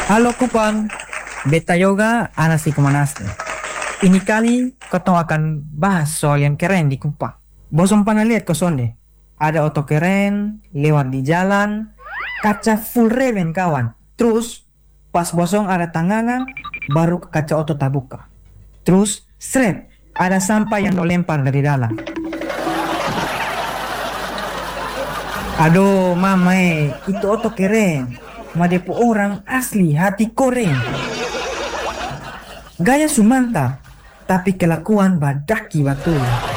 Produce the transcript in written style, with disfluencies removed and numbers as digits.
Halo Kupang, beta yoga Anasi Kumanas. Ini kali kita akan bahas soal yang keren di Kupang. Bosom pernah lihat kosonde? Ada oto keren, lewat di jalan, kaca full reben kawan. Terus, pas bosong ada tanganan, baru kaca oto tabuka. Terus, seret, ada sampah yang lo lempar dari dalam. Aduh, mama itu oto keren. Madepo orang asli hati koren. Gaya Sumanta, tapi kelakuan badaki betul.